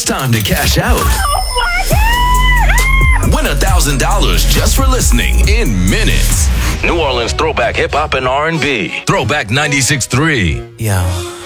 time to cash out. Win $1,000 just for listening in minutes. New Orleans throwback hip hop and R&B. Throwback 96.3. Yo.